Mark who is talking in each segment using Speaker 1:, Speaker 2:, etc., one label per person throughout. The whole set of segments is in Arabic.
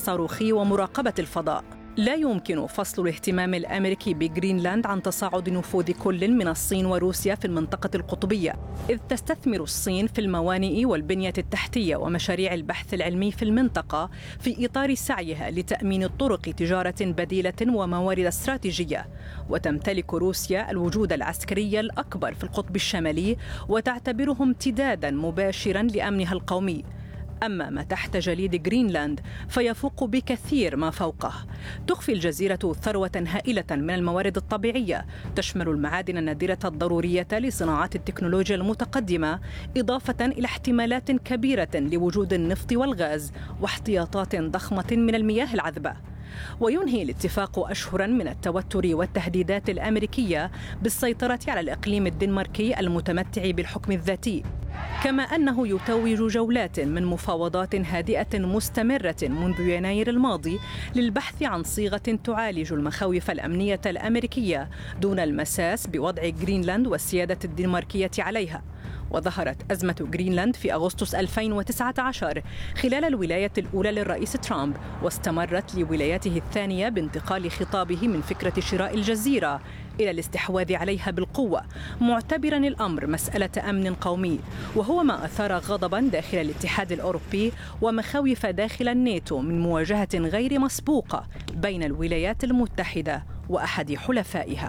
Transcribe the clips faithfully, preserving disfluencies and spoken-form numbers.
Speaker 1: الصاروخي ومراقبة الفضاء. لا يمكن فصل الاهتمام الأمريكي بغرينلاند عن تصاعد نفوذ كل من الصين وروسيا في المنطقة القطبية، إذ تستثمر الصين في الموانئ والبنية التحتية ومشاريع البحث العلمي في المنطقة في إطار سعيها لتأمين طرق تجارة بديلة وموارد استراتيجية. وتمتلك روسيا الوجود العسكري الأكبر في القطب الشمالي وتعتبره امتدادا مباشرا لأمنها القومي. أما ما تحت جليد غرينلاند فيفوق بكثير ما فوقه. تخفي الجزيرة ثروة هائلة من الموارد الطبيعية تشمل المعادن النادرة الضرورية لصناعات التكنولوجيا المتقدمة، إضافة إلى احتمالات كبيرة لوجود النفط والغاز واحتياطات ضخمة من المياه العذبة. وينهي الاتفاق أشهراً من التوتر والتهديدات الأمريكية بالسيطرة على الإقليم الدنماركي المتمتع بالحكم الذاتي، كما أنه يتوج جولات من مفاوضات هادئة مستمرة منذ يناير الماضي للبحث عن صيغة تعالج المخاوف الأمنية الأمريكية دون المساس بوضع غرينلاند والسيادة الدنماركية عليها. وظهرت أزمة غرينلاند في أغسطس ألفين وتسعة عشر خلال الولاية الأولى للرئيس ترامب، واستمرت لولايته الثانية بانتقال خطابه من فكرة شراء الجزيرة إلى الاستحواذ عليها بالقوة، معتبرا الأمر مسألة أمن قومي، وهو ما أثار غضبا داخل الاتحاد الأوروبي ومخاوف داخل الناتو من مواجهة غير مسبوقة بين الولايات المتحدة وأحد حلفائها.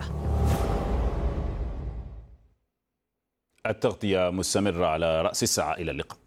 Speaker 2: التغطية مستمرة على رأس الساعة. إلى اللقاء.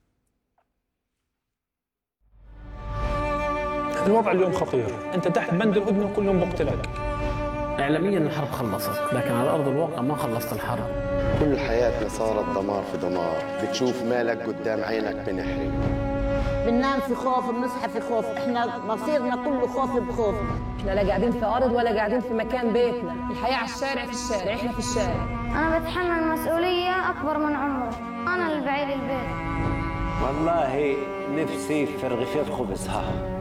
Speaker 3: الوضع اليوم خطير، أنت تحت بند الهدنة كل يوم بقتلك.
Speaker 4: إعلاميا الحرب خلصت، لكن على أرض الواقع ما خلصت الحرب.
Speaker 5: كل حياتنا صارت دمار في دمار، بتشوف مالك قدام عينك بنحرق.
Speaker 6: بننام في خوف، بنصحى في خوف، احنا مصيرنا كله خوف بخوف.
Speaker 7: احنا لا قاعدين في أرض ولا قاعدين في مكان بيتنا، الحياة على الشارع، في الشارع، احنا في الشارع.
Speaker 8: أنا بتحمل مسؤولية أكبر من عمري، أنا اللي بعيد البيت.
Speaker 9: والله نفسي في رغيفين خبزها.